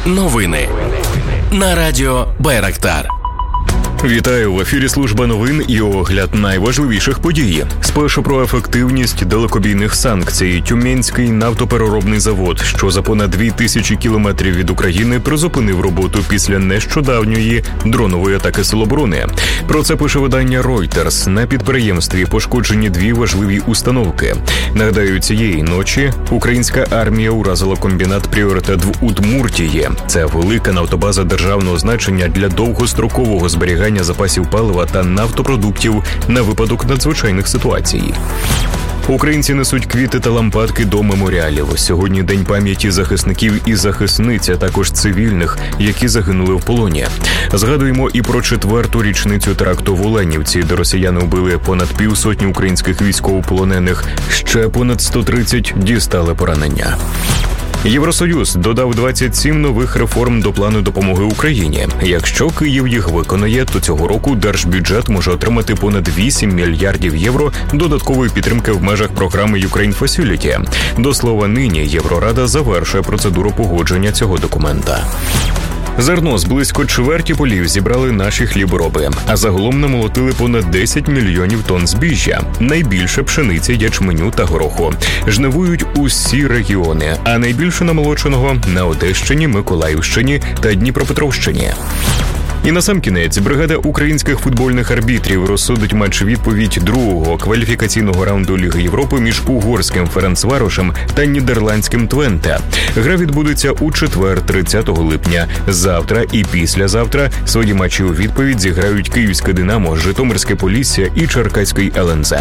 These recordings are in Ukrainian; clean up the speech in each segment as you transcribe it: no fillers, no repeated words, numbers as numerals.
Новини на радіо Байрактар. Вітаю, в ефірі служба новин і огляд найважливіших подій. Спершу про ефективність далекобійних санкцій. Тюменський нафтопереробний завод, що за понад 2000 кілометрів від України призупинив роботу після нещодавньої дронової атаки Сил оборони. Про це пише видання Reuters. На підприємстві пошкоджені дві важливі установки. Нагадаю, цієї ночі українська армія уразила комбінат «Пріоритет» в Удмуртії. Це велика нафтобаза державного значення для довгострокового зберігання запасів палива та нафтопродуктів на випадок надзвичайних ситуацій. Українці несуть квіти та лампадки до меморіалів. Сьогодні День пам'яті захисників і захисниць, а також цивільних, які загинули в полоні. Згадуємо і про 4-ту річницю теракту в Оленівці, де росіяни вбили понад 500 українських військовополонених. Ще понад 130 дістали поранення. Євросоюз додав 27 нових реформ до плану допомоги Україні. Якщо Київ їх виконає, то цього року держбюджет може отримати понад 8 мільярдів євро додаткової підтримки в межах програми Ukraine Facility. До слова, нині Єврорада завершує процедуру погодження цього документа. Зерно з близько чверті полів зібрали наші хлібороби, а загалом намолотили понад 10 мільйонів тонн збіжжя. Найбільше пшениці, ячменю та гороху. Жнивують усі регіони, а найбільше намолоченого на Одещині, Миколаївщині та Дніпропетровщині. І насамкінець, бригада українських футбольних арбітрів розсудить матч-відповідь другого кваліфікаційного раунду Ліги Європи між угорським Ференцварошем та нідерландським Твенте. Гра відбудеться у четвер, 30 липня. Завтра і післязавтра свої матчі у відповідь зіграють Київське Динамо, Житомирське Полісся і Черкаський ЛНЗ.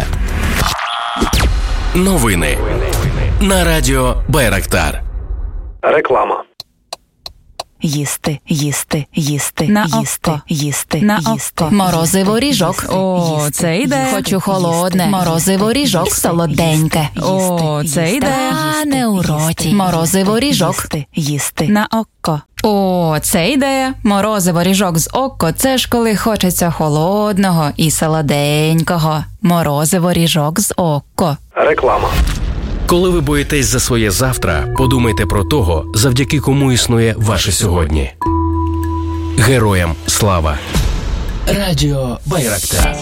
Новини на радіо Байрактар. Реклама. Їсти, їсти, їсти, на їсти, око. їсти, На їсти. око. Морозиво ріжок. О, це йде. Хочу холодне. Морозиво ріжок. Солоденьке. О, це йде. А не у роті. Морозиво ріжок. Їсти. На око. О, це ідея. Морозиво ріжок з око – це ж коли хочеться холодного і солоденького. Морозиво ріжок з око. Реклама. Коли ви боїтесь за своє завтра, подумайте про того, завдяки кому існує ваше сьогодні. Героям слава. Радіо Байрактар.